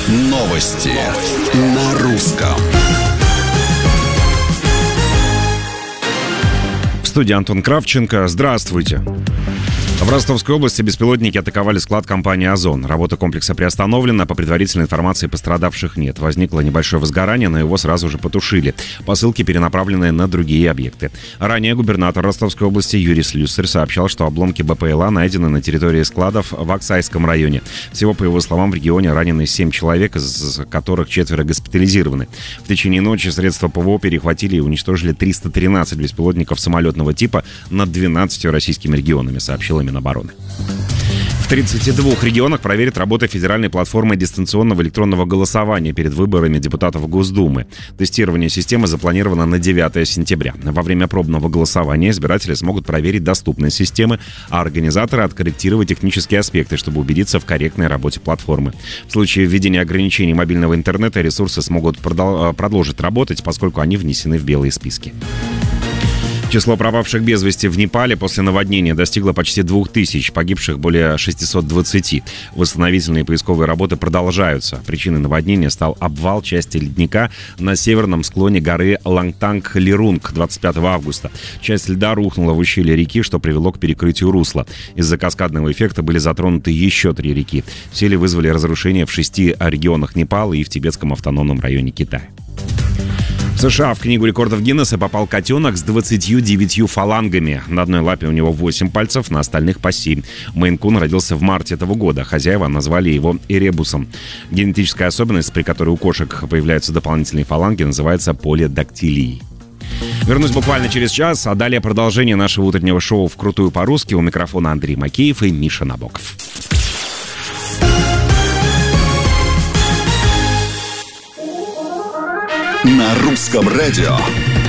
Новости на русском. В студии Антон Кравченко. Здравствуйте. В Ростовской области беспилотники атаковали склад компании «Озон». Работа комплекса приостановлена. По предварительной информации, пострадавших нет. Возникло небольшое возгорание, но его сразу же потушили. Посылки перенаправлены на другие объекты. Ранее губернатор Ростовской области Юрий Слюсарь сообщал, что обломки БПЛА найдены на территории складов в Аксайском районе. Всего, по его словам, в регионе ранены 7 человек, из которых 4 госпитализированы. В течение ночи средства ПВО перехватили и уничтожили 313 беспилотников самолетного типа над 12 российскими регионами, сообщила Минобороны. В 32 регионах проверят работу федеральной платформы дистанционного электронного голосования перед выборами депутатов Госдумы. Тестирование системы запланировано на 9 сентября. Во время пробного голосования избиратели смогут проверить доступность системы, а организаторы откорректировать технические аспекты, чтобы убедиться в корректной работе платформы. В случае введения ограничений мобильного интернета ресурсы смогут продолжить работать, поскольку они внесены в белые списки. Число пропавших без вести в Непале после наводнения достигло почти 2000, погибших более 620. Восстановительные поисковые работы продолжаются. Причиной наводнения стал обвал части ледника на северном склоне горы Лангтанг-Лерунг 25 августа. Часть льда рухнула в ущелье реки, что привело к перекрытию русла. Из-за каскадного эффекта были затронуты еще 3 реки. Сели вызвали разрушения в 6 регионах Непала и в Тибетском автономном районе Китая. В США в книгу рекордов Гиннесса попал котенок с 29 фалангами. На одной лапе у него 8 пальцев, на остальных по 7. Мейн-кун родился в марте этого года. Хозяева назвали его эребусом. Генетическая особенность, при которой у кошек появляются дополнительные фаланги, называется полидактилией. Вернусь буквально через час, а далее продолжение нашего утреннего шоу «Вкрутую по-русски». У микрофона Андрей Макеев и Миша Набоков. На русском радио